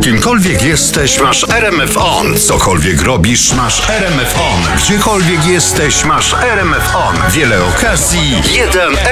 Kimkolwiek jesteś, masz RMF On. Cokolwiek robisz, masz RMF On. Gdziekolwiek jesteś, masz RMF On. Wiele okazji, jeden